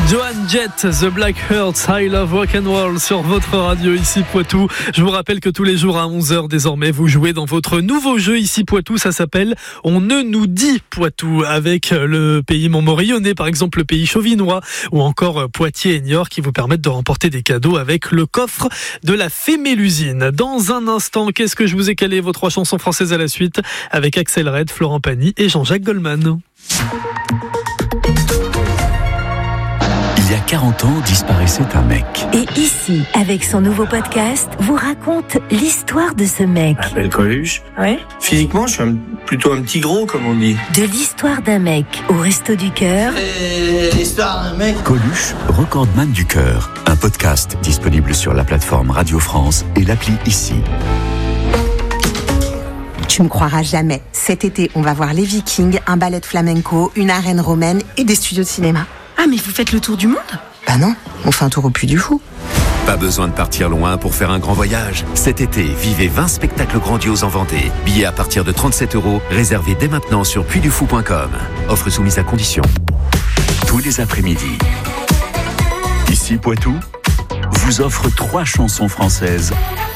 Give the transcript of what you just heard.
Joan Jett, The Black Hearts, I Love Rock and Roll sur votre radio ici Poitou. Je vous rappelle que tous les jours à 11h désormais, vous jouez dans votre nouveau jeu ici Poitou. Ça s'appelle On ne nous dit Poitou, avec le pays montmorillonnais, par exemple le pays chauvinois, ou encore Poitiers et Niort, qui vous permettent de remporter des cadeaux avec le coffre de la Fémélusine. Dans un instant, qu'est-ce que je vous ai calé? Vos 3 chansons françaises à la suite, avec Axel Red, Florent Pagny et Jean-Jacques Goldman. Il y a 40 ans, disparaissait un mec. Et ici, avec son nouveau podcast, vous raconte l'histoire de ce mec. Je m'appelle Coluche. Ouais. Physiquement, je suis plutôt un petit gros, comme on dit. De l'histoire d'un mec au Resto du Cœur. L'histoire d'un mec. Coluche, recordman du cœur. Un podcast disponible sur la plateforme Radio France et l'appli Ici. Tu me croiras jamais. Cet été, on va voir les Vikings, un ballet de flamenco, une arène romaine et des studios de cinéma. Ah, mais vous faites le tour du monde ? Bah non, on fait un tour au Puy du Fou. Pas besoin de partir loin pour faire un grand voyage. Cet été, vivez 20 spectacles grandioses en Vendée. Billets à partir de 37 €, réservés dès maintenant sur puydufou.com. Offre soumise à condition. Tous les après-midi. Ici Poitou vous offre 3 chansons françaises